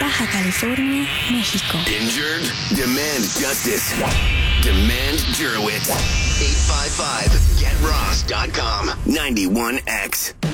Baja California, México. Injured? Demand justice. Demand Jurowitz. 855-GetRoss.com. 91X.